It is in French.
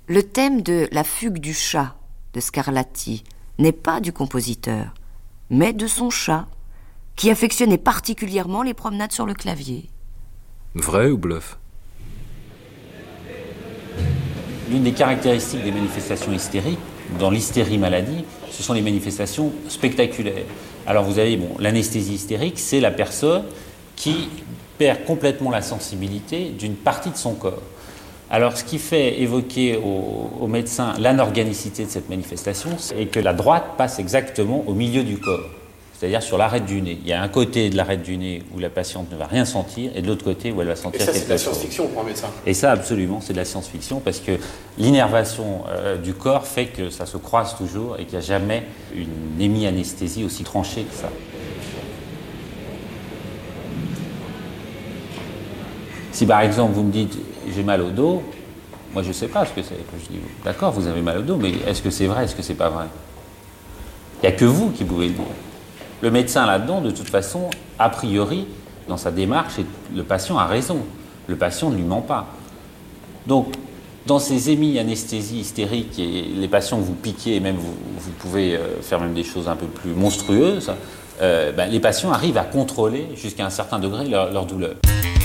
Le thème de La fugue du chat de Scarlatti n'est pas du compositeur, mais de son chat, qui affectionnait particulièrement les promenades sur le clavier. Vrai ou bluff ? L'une des caractéristiques des manifestations hystériques, dans l'hystérie maladie, ce sont les manifestations spectaculaires. Alors vous avez, l'anesthésie hystérique, c'est la personne qui perd complètement la sensibilité d'une partie de son corps. Alors ce qui fait évoquer aux médecins l'anorganicité de cette manifestation, c'est que la droite passe exactement au milieu du corps, c'est-à-dire sur l'arête du nez. Il y a un côté de l'arête du nez où la patiente ne va rien sentir et de l'autre côté où elle va sentir quelque chose. Et ça, c'est de la science-fiction pour un médecin. Et ça, absolument, c'est de la science-fiction parce que l'innervation du corps fait que ça se croise toujours et qu'il n'y a jamais une hémi-anesthésie aussi tranchée que ça. Si par exemple vous me dites j'ai mal au dos, moi je ne sais pas ce que c'est. Je dis d'accord, vous avez mal au dos, mais est-ce que c'est vrai, est-ce que c'est pas vrai ? Il n'y a que vous qui pouvez le dire. Le médecin là-dedans, de toute façon, a priori, dans sa démarche, le patient a raison. Le patient ne lui ment pas. Donc, dans ces hémi-anesthésies hystériques, et les patients que vous piquez, et même vous pouvez faire même des choses un peu plus monstrueuses, les patients arrivent à contrôler jusqu'à un certain degré leur douleur.